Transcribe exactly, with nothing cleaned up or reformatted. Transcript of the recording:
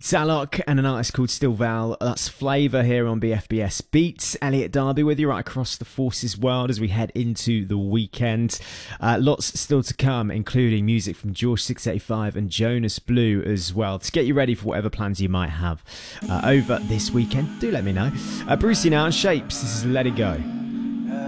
Salok and an artist called Still Val. That's Flavour here on B F B S Beats. Elliot Darby with you right across the Forces world as we head into the weekend. Uh, lots still to come, including music from George six eighty-five and Jonas Blue as well, to get you ready for whatever plans you might have uh, over this weekend. Do let me know. Uh, Brucey now and Shapes. This is Let It Go.